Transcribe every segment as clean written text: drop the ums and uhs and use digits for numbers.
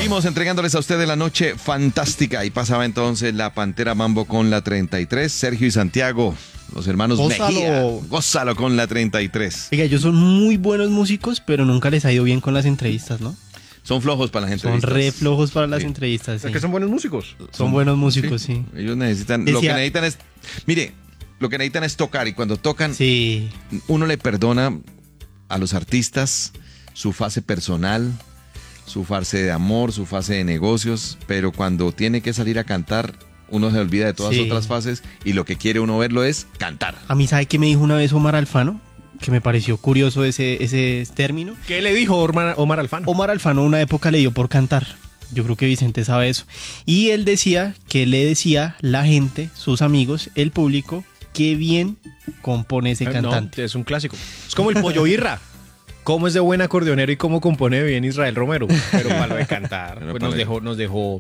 Seguimos entregándoles a ustedes la noche fantástica. Y pasaba entonces la Pantera Mambo con la 33. Sergio y Santiago, los hermanos Mejía. Gózalo con la 33. Oiga, ellos son muy buenos músicos, pero nunca les ha ido bien con las entrevistas, ¿no? Son flojos para las entrevistas. Son re flojos para las entrevistas, sí. Es que son buenos músicos. Son buenos músicos, sí. Ellos necesitan... Lo que necesitan es... Mire, lo que necesitan es tocar. Y cuando tocan, uno le perdona a los artistas su fase personal, su fase de amor, su fase de negocios, pero cuando tiene que salir a cantar, uno se olvida de todas otras fases y lo que quiere uno verlo es cantar. A mí, ¿sabe qué me dijo una vez Omar Alfano? Que me pareció curioso ese término. ¿Qué le dijo Omar Alfano? Omar Alfano una época le dio por cantar. Yo creo que Vicente sabe eso. Y él decía que le decía la gente, sus amigos, el público, qué bien compone ese cantante. No, es un clásico. Es como el Pollo Irra. Cómo es de buen acordeonero y cómo compone bien Israel Romero. Pero para lo de cantar, pues nos dejó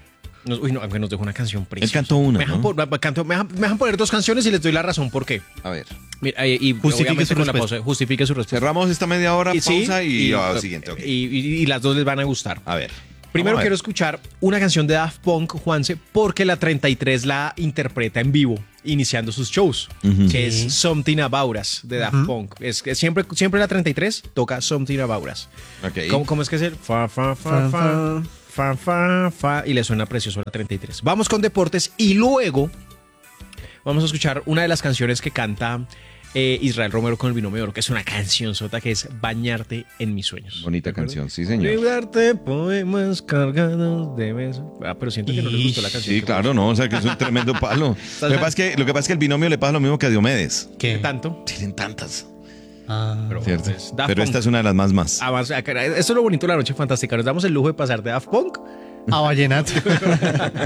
una canción preciosa. Él cantó una, me dejan poner dos canciones y les doy la razón por qué. A ver. Mira, y obviamente con la pausa, justifique su respuesta. Cerramos esta media hora, pausa y al siguiente. Okay. Y las dos les van a gustar. A ver. Primero quiero escuchar una canción de Daft Punk, Juanse, porque la 33 la interpreta en vivo, iniciando sus shows, que es Something About Us de Daft Punk. Es que siempre la 33 toca Something About Us. Okay. ¿Cómo es que es el fa, fa, fa, fa, fa, fa, fa? Y le suena precioso a la 33. Vamos con deportes y luego vamos a escuchar una de las canciones que canta Israel Romero con el Binomio de Oro, que es una canción sota que es Bañarte en mis sueños. Bonita canción, sí señor. Librarte poemas cargados de besos. Pero siento que no les gustó la canción. Sí, claro, no, o sea que es un tremendo palo. Lo que pasa es que el Binomio le pasa lo mismo que a Diomedes. ¿Qué tanto? Tienen tantas. Pero, cierto. Pero esta es una de las más. Esto es lo bonito de la noche fantástica. Nos damos el lujo de pasar de Daft Punk a vallenato.